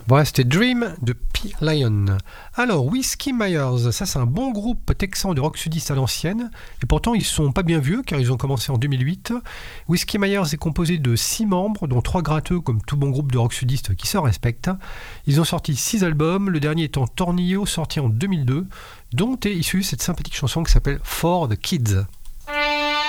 Voilà, c'était Dream de P. Lion. Alors, Whiskey Myers, ça c'est un bon groupe texan de rock sudiste à l'ancienne, et pourtant ils sont pas bien vieux car ils ont commencé en 2008. Whiskey Myers est composé de 6 membres, dont 3 gratteux comme tout bon groupe de rock sudiste qui se respecte. Ils ont sorti 6 albums, le dernier étant Tornillo sorti en 2002, dont est issue cette sympathique chanson qui s'appelle For the Kids.